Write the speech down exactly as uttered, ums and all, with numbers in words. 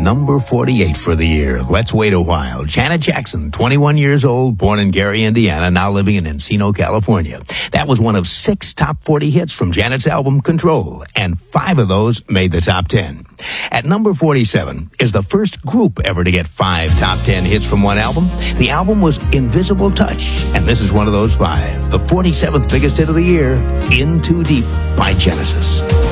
number forty-eight for the year. Let's wait a while. Janet Jackson, twenty-one years old, born in Gary, Indiana, now living in Encino, California. That was one of six top forty hits from Janet's album Control, and five of those made the top ten. At number forty-seven is the first group ever to get five top ten hits from one album. The album was Invisible Touch, and this is one of those five. The forty-seventh biggest hit of the year, In Too Deep by Genesis.